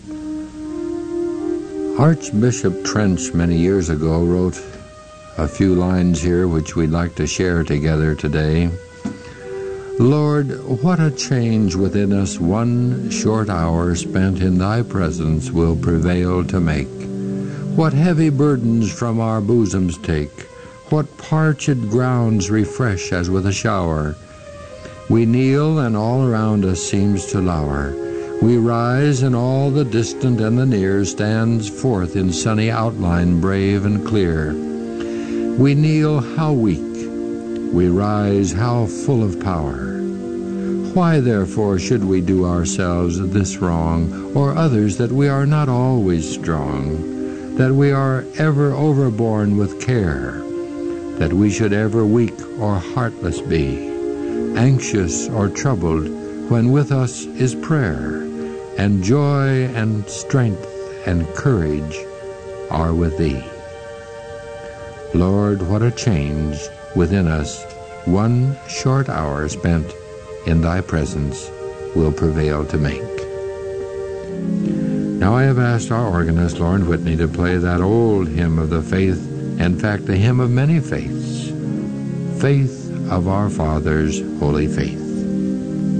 Archbishop Trench many years ago wrote a few lines here which we'd like to share together today. Lord, what a change within us one short hour spent in thy presence will prevail to make. What heavy burdens from our bosoms take, what parched grounds refresh as with a shower. We kneel and all around us seems to lower. We rise and all the distant and the near stands forth in sunny outline brave and clear. We kneel how weak, we rise how full of power. Why therefore should we do ourselves this wrong, or others that we are not always strong, that we are ever overborne with care, that we should ever weak or heartless be, anxious or troubled, when with us is prayer, and joy and strength and courage are with thee. Lord, what a change within us one short hour spent in thy presence will prevail to make. Now I have asked our organist, Lauren Whitney, to play that old hymn of the faith, in fact, the hymn of many faiths, Faith of our Fathers' Holy Faith.